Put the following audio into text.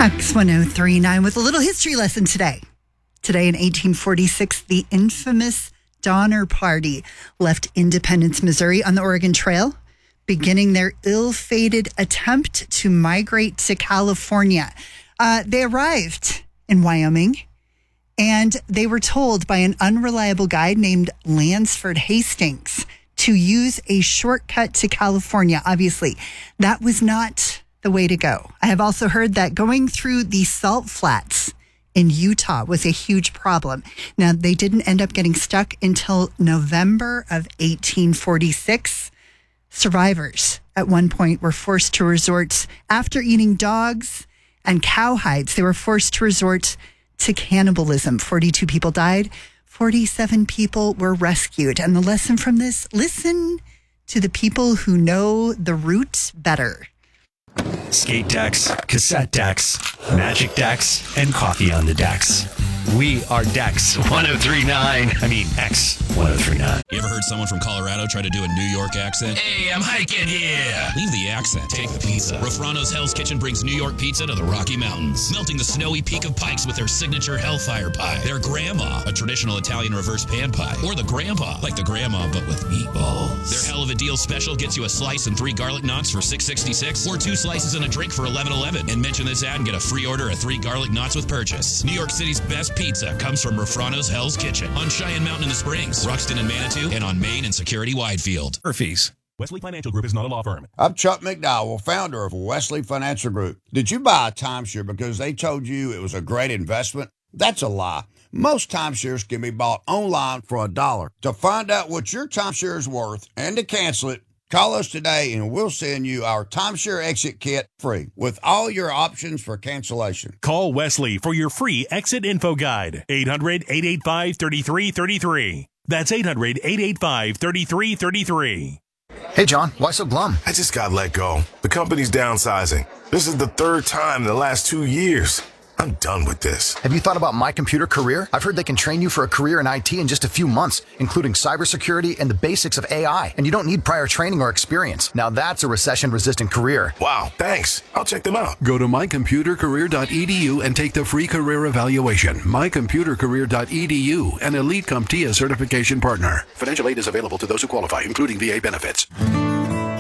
X1039 with a little history lesson today. Today in 1846, the infamous Donner Party left Independence, Missouri on the Oregon Trail, beginning their ill-fated attempt to migrate to California. They arrived in Wyoming, and they were told by an unreliable guide named Lansford Hastings to use a shortcut to California. Obviously, that was not the way to go. I have also heard that going through the salt flats in Utah was a huge problem. Now, they didn't end up getting stuck until November of 1846. Survivors at one point were forced to resort, after eating dogs and cowhides, they were forced to resort to cannibalism. 42 people died. 47 people were rescued. And the lesson from this, listen to the people who know the route better. Skate decks, cassette decks, magic decks, and coffee on the decks. We are Dex 1039. I mean, X 1039. You ever heard someone from Colorado try to do a New York accent? Hey, I'm hiking here. Leave the accent. Take the pizza. Rafrano's Hell's Kitchen brings New York pizza to the Rocky Mountains, melting the snowy peak of Pikes with their signature Hellfire Pie. Their Grandma, a traditional Italian reverse pan pie. Or the Grandpa, like the Grandma, but with meatballs. Their Hell of a Deal special gets you a slice and 3 garlic knots for $6.66, or 2 slices and a drink for $11.11. And mention this ad and get a free order of 3 garlic knots with purchase. New York City's best pizza comes from Rafrano's Hell's Kitchen on Cheyenne Mountain in the Springs, Ruxton and Manitou, and on Main and Security Widefield. Murphy's. Wesley Financial Group is not a law firm. I'm Chuck McDowell, founder of Wesley Financial Group. Did you buy a timeshare because they told you it was a great investment? That's a lie. Most timeshares can be bought online for $1. To find out what your timeshare is worth and to cancel it, call us today and we'll send you our timeshare exit kit free with all your options for cancellation. Call Wesley for your free exit info guide. 800-885-3333. That's 800-885-3333. Hey, John, why so glum? I just got let go. The company's downsizing. This is the 3rd time in the last 2 years. I'm done with this. Have you thought about My Computer Career? I've heard they can train you for a career in IT in just a few months, including cybersecurity and the basics of AI. And you don't need prior training or experience. Now that's a recession-resistant career. Wow, thanks. I'll check them out. Go to mycomputercareer.edu and take the free career evaluation. Mycomputercareer.edu, an Elite CompTIA certification partner. Financial aid is available to those who qualify, including VA benefits.